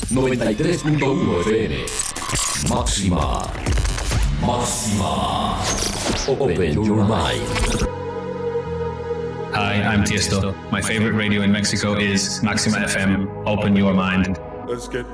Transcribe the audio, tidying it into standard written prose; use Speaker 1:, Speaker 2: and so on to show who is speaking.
Speaker 1: 93.1 FM. Máxima. Open your mind.
Speaker 2: Hi, I'm Tiesto. My favorite radio in Mexico is Maxima FM. Open your mind.
Speaker 3: Let's get